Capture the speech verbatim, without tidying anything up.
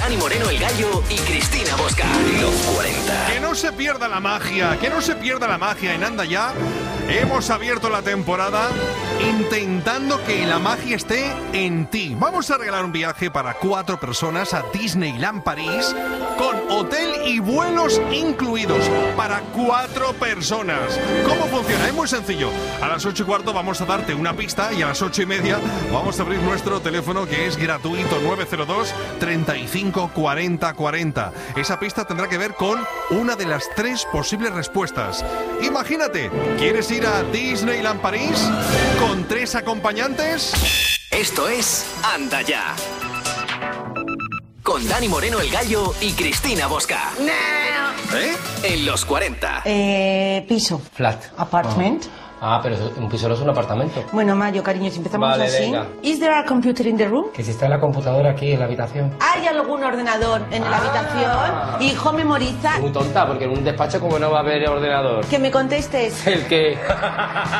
Dani Moreno, El Gallo y Cristina Bosca. Los cuarenta. Que no se pierda la magia, que no se pierda la magia en Anda Ya. Hemos abierto la temporada intentando que la magia esté en ti. Vamos a regalar un viaje para cuatro personas a Disneyland París con hotel y vuelos incluidos para cuatro personas. ¿Cómo funciona? Es muy sencillo. A las ocho y cuarto vamos a darte una pista y a las ocho y media vamos a abrir nuestro teléfono, que es gratuito, nueve cero dos, treinta y cinco, cuarenta, cuarenta. Esa pista tendrá que ver con una de las tres posibles respuestas. Imagínate, ¿quieres ir a Disneyland París con tres acompañantes? Esto es Anda Ya. Con Dani Moreno, El Gallo y Cristina Bosca. ¿Eh? En los cuarenta. Eh, piso. Flat. Apartment. Ah, ah, pero un piso no es un apartamento. Bueno, Mayo, cariño, si empezamos Vale, así. venga. Is there a computer in the room? Que si está la computadora aquí en la habitación. ¿Hay algún ordenador en la habitación? Hijo, memoriza. Muy tonta, porque en un despacho como no va a haber ordenador. Que me contestes. El que...